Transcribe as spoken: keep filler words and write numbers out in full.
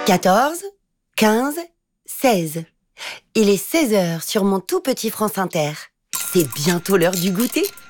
quatorze, quinze, seize. Il est seize heures sur mon tout petit France Inter. C'est bientôt l'heure du goûter.